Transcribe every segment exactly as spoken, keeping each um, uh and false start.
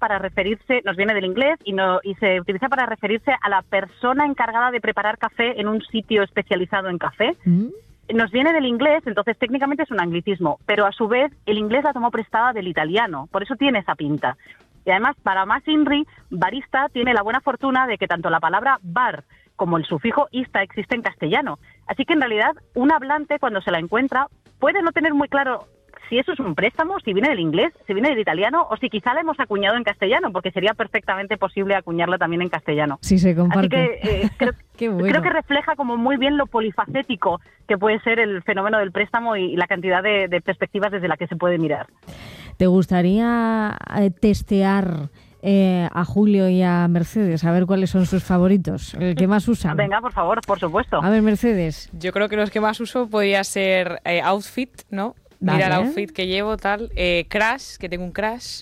para referirse, nos viene del inglés y, no, y se utiliza para referirse a la persona encargada de preparar café en un sitio especializado en café. ¿Mm? Nos viene del inglés, entonces técnicamente es un anglicismo, pero a su vez el inglés la tomó prestada del italiano, por eso tiene esa pinta. Y además, para más inri, barista tiene la buena fortuna de que tanto la palabra bar como el sufijo ista existe en castellano. Así que en realidad un hablante cuando se la encuentra puede no tener muy claro si eso es un préstamo, si viene del inglés, si viene del italiano o si quizá la hemos acuñado en castellano, porque sería perfectamente posible acuñarla también en castellano. Sí, se comparte. Así que eh, creo, Qué bueno. creo que refleja como muy bien lo polifacético que puede ser el fenómeno del préstamo y la cantidad de, de perspectivas desde la que se puede mirar. ¿Te gustaría eh, testear eh, a Julio y a Mercedes, a ver cuáles son sus favoritos, el que más usan? Venga, por favor, por supuesto. A ver, Mercedes. Yo creo que los que más uso podría ser eh, outfit, ¿no? Vale. Mira el outfit que llevo, tal. Eh, crash, que tengo un crash.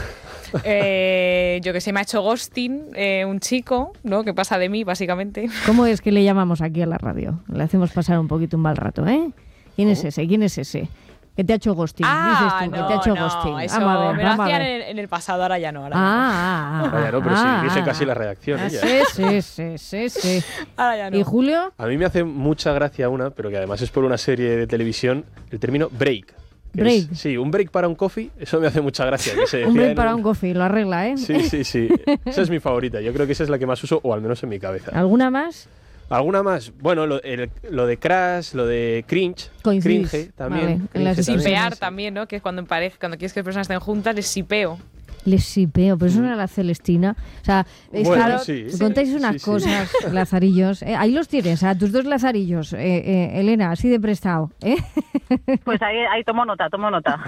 eh, yo que sé, me ha hecho ghosting eh, un chico, ¿no? Que pasa de mí, básicamente. ¿Cómo es que le llamamos aquí a la radio? Le hacemos pasar un poquito un mal rato, ¿eh? ¿Quién oh. es ese? ¿Quién es ese? Que te ha hecho ghosting, ah, dices tú, no, que te ha hecho no, ghosting. Eso vamos a ver, me lo vamos hacían a ver. en, en el pasado, ahora ya no. Ahora ah, no. ah, ahora ya no, pero ah, sí, dice ah, casi la redacción. Ah, ella. sí, sí, sí, sí, sí. Ahora ya no. ¿Y Julio? A mí me hace mucha gracia una, pero que además es por una serie de televisión, el término break. Break. Es, sí, un break para un coffee, eso me hace mucha gracia. Que se un break para un... un coffee, lo arregla, ¿eh? Sí, sí, sí. Esa es mi favorita. Yo creo que esa es la que más uso, o al menos en mi cabeza. ¿Alguna más? ¿Alguna más? Bueno, lo, el, lo de crash, lo de cringe. Coincidís. Cringe también. Vale, cringe sipear también. también, ¿no? Que es cuando en pareja, cuando quieres que las personas estén juntas, les sipeo. Les sipeo, pero eso no era la Celestina. O sea, es bueno, claro, sí, contáis sí, unas sí, sí. cosas, lazarillos. Eh, ahí los tienes, a tus dos lazarillos, eh, eh, Elena, así de prestado. ¿eh? Pues ahí, ahí tomo nota, tomo nota.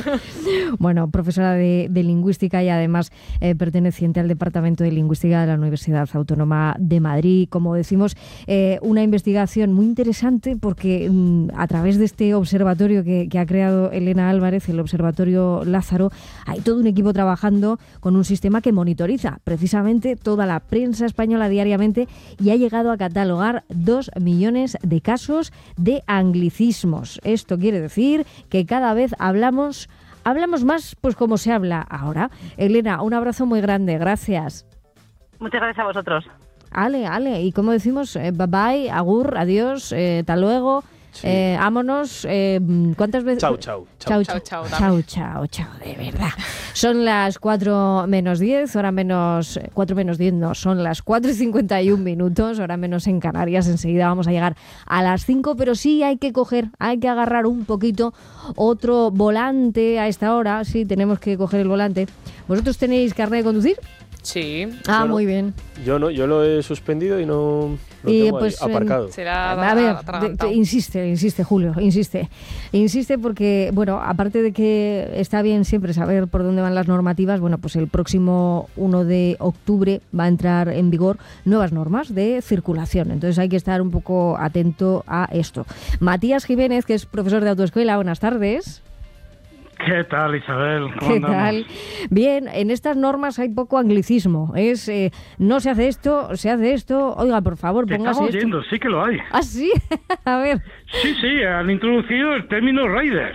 Bueno, profesora de, de lingüística y además eh, perteneciente al Departamento de Lingüística de la Universidad Autónoma de Madrid. Como decimos, eh, una investigación muy interesante porque mm, a través de este observatorio que, que ha creado Elena Álvarez, el Observatorio Lázaro, hay todo un equipo trabajando con un sistema que monitoriza precisamente toda la prensa española diariamente y ha llegado a catalogar dos millones de casos de anglicismos. Esto quiere decir que cada vez hablamos, hablamos más pues como se habla ahora. Elena, un abrazo muy grande, gracias. Muchas gracias a vosotros. Ale, ale, y como decimos, eh, bye bye, agur, adiós, eh, hasta luego. Sí. Eh, vámonos, eh, ¿cuántas veces? Chao, chao. Chao, chao, chao, chao, chao, chao, de verdad. Son las cuatro menos diez, hora menos, cuatro menos diez no, son las cuatro y cincuenta y un minutos, hora menos en Canarias. Enseguida vamos a llegar a las cinco, pero sí hay que coger, hay que agarrar un poquito otro volante a esta hora, sí, tenemos que coger el volante. ¿Vosotros tenéis carnet de conducir? Sí. Ah, no, muy bien. Yo no, yo lo he suspendido y no lo y tengo pues, ahí, aparcado. Será a ver, de, de, insiste, insiste Julio, insiste. Insiste porque, bueno, aparte de que está bien siempre saber por dónde van las normativas, bueno, pues el próximo uno de octubre va a entrar en vigor nuevas normas de circulación. Entonces hay que estar un poco atento a esto. Matías Jiménez, que es profesor de autoescuela, buenas tardes. ¿Qué tal, Isabel? ¿Cómo ¿Qué andamos? tal? Bien, en estas normas hay poco anglicismo. Es, eh, no se hace esto, se hace esto. Oiga, por favor, Te póngase estamos esto. oyendo, sí que lo hay. ¿Ah, sí? A ver. Sí, sí, han introducido el término riders.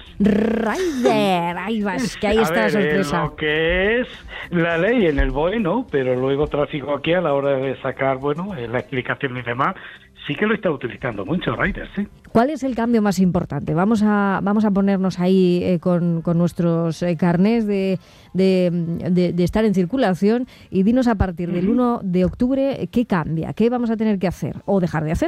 Rider, ahí vas, que ahí A está ver, la sorpresa. eh, lo que es la ley en el B O E, ¿no? Pero luego tráfico aquí a la hora de sacar, bueno, eh, la explicación y demás, sí que lo está utilizando mucho riders, ¿sí? ¿Cuál es el cambio más importante? Vamos a vamos a ponernos ahí eh, con, con nuestros eh, carnés de, de, de, de estar en circulación y dinos a partir del uno de octubre qué cambia, qué vamos a tener que hacer o dejar de hacer.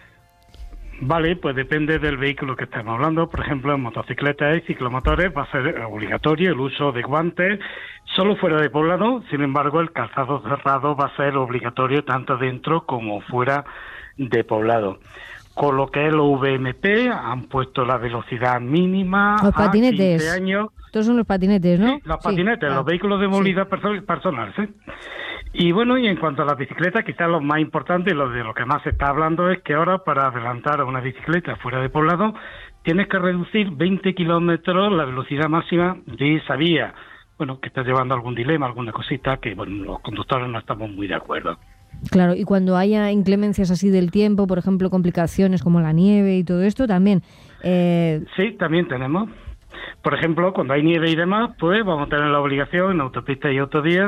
Vale, pues depende del vehículo que estemos hablando. Por ejemplo, en motocicletas y ciclomotores va a ser obligatorio el uso de guantes solo fuera de poblado. Sin embargo, el calzado cerrado va a ser obligatorio tanto dentro como fuera de poblado. Con lo que es los V M P han puesto la velocidad mínima los a patinetes. quince años. Estos son los patinetes, ¿no? Sí, los patinetes, sí, claro. Los vehículos de movilidad sí. perso- personal, ¿sí? Y bueno, y en cuanto a las bicicletas, quizás lo más importante y lo de lo que más se está hablando es que ahora para adelantar a una bicicleta fuera de poblado tienes que reducir veinte kilómetros la velocidad máxima de esa vía. Bueno, que está llevando algún dilema, alguna cosita que, bueno, los conductores no estamos muy de acuerdo. Claro, y cuando haya inclemencias así del tiempo, por ejemplo, complicaciones como la nieve y todo esto, también... Eh... Sí, también tenemos. Por ejemplo, cuando hay nieve y demás, pues vamos a tener la obligación en autopistas y autovías